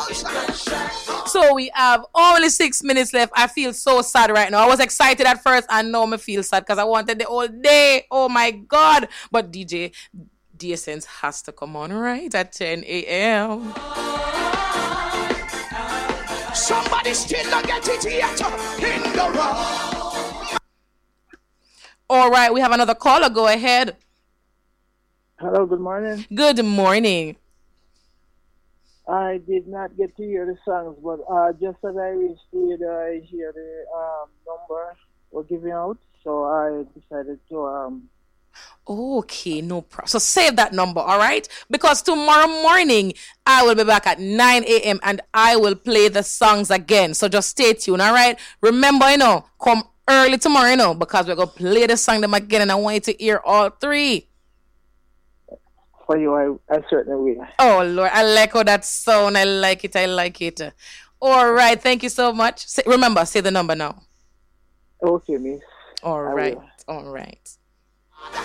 So we have only 6 minutes left. I feel so sad right now. I was excited at first, and now I feel sad because I wanted the whole day. Oh my God. But DJ DSNs has to come on right at 10 a.m. Somebody still not get it yet in the room. All right, we have another caller. Go ahead. Hello, good morning. Good morning. I did not get to hear the songs, but just as I reached it, I hear the number were giving out, so I decided to Okay, no problem. So save that number, all right? Because tomorrow morning, I will be back at 9 a.m. and I will play the songs again. So just stay tuned, all right? Remember, come early tomorrow, because we're going to play the song them again, and I want you to hear all three. For you, I certainly will. Oh, Lord, I like how that sound. I like it. All right, thank you so much. Remember, say the number now. Okay, miss. All right.